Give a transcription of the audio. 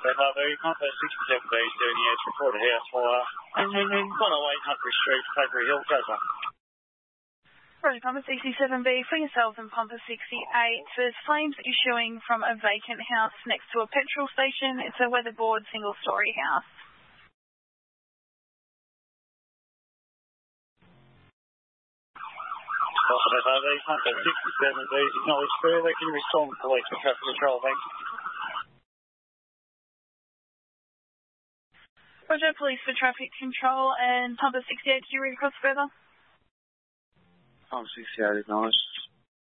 FRV, Pumper 67B, 30S, report a house fire. And then 108 Humphrey Street, Papery Hill, Gaza. Roger, Pumper 67B, for yourselves and Pumper 68. There's flames issuing from a vacant house next to a petrol station. It's a weatherboard single-storey house. FRV, Pumper 67B, acknowledged further. Can you respond, police, for traffic control? Thanks. Roger, police for traffic control and Pumper 68, can you read across further? Pumper 68, acknowledged.